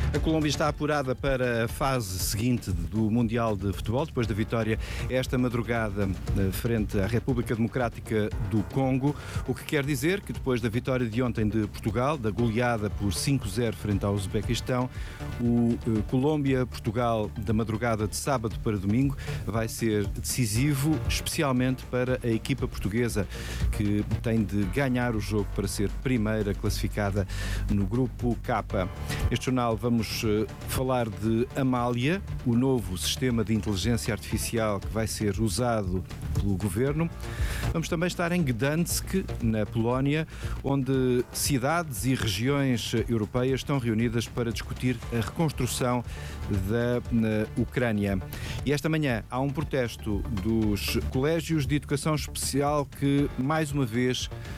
A Colômbia está apurada para a fase seguinte do Mundial de Futebol, depois da vitória esta madrugada frente à República Democrática do Congo, o que quer dizer que depois da vitória de ontem de Portugal, da goleada por 5-0 frente ao Uzbequistão, o Colômbia-Portugal da madrugada de sábado para domingo vai ser decisivo, especialmente para a equipa portuguesa, que tem de ganhar o jogo para ser primeira classificada no grupo K. Este jornal vamos falar de Amália, o novo sistema de inteligência artificial que vai ser usado pelo governo. Vamos também estar em Gdansk, na Polónia, onde cidades e regiões europeias estão reunidas para discutir a reconstrução da Ucrânia. E esta manhã há um protesto dos colégios de educação especial que, mais uma vez,